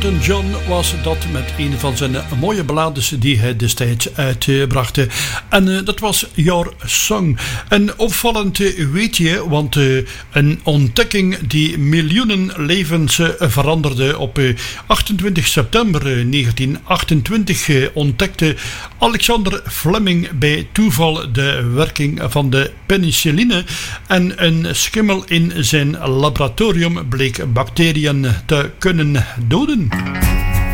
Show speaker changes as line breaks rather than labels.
Elton John was dat met een van zijn mooie ballades die hij destijds uitbracht. En dat was Your Song. Een opvallend weetje, want een ontdekking die miljoenen levens veranderde. Op 28 september 1928 ontdekte Alexander Fleming bij toeval de werking van de penicilline en een schimmel in zijn laboratorium bleek bacteriën te kunnen doden.